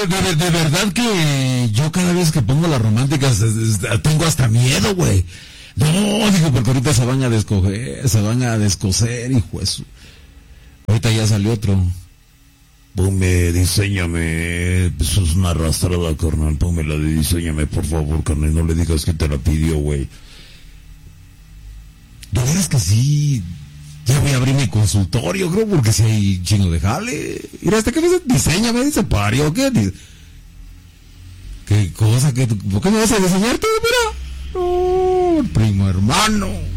de verdad que yo cada vez que pongo las románticas tengo hasta miedo, güey. No, digo, porque ahorita se van a descoser, hijo de su... Ahorita ya salió otro. Ponme, diseñame. Eso es una arrastrada, carnal. Ponme la de diseñame, por favor, carnal. No le digas que te la pidió, güey. De veras que sí. Ya voy a abrir mi consultorio, creo, porque si hay chingo de jale. Mira, ¿qué me dice? Diseñame, dice pario, ¿qué? ¿Qué cosa? ¿Por qué me vas a diseñar tú? Mira. No, primo hermano.